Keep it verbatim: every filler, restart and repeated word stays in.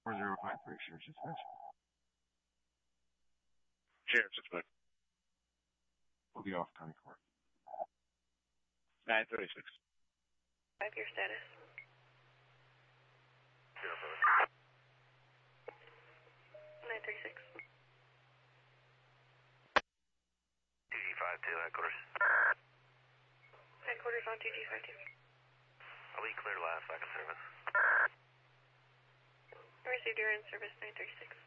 four zero five three, Sheriff's Dispatch. Sheriff's Dispatch. We'll be off County Court. nine thirty-six. Five, your status. nine thirty-six. two G five two, headquarters. Headquarters on two G five two. I'll be clear last, second service. I received your in service nine thirty-six.